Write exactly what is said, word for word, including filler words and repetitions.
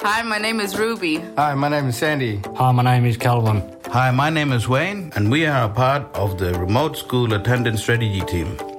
Hi, my name is Ruby. Hi, my name is Sandy. Hi, my name is Calvin. Hi, my name is Wayne, and we are a part of the Remote School Attendance Strategy Team.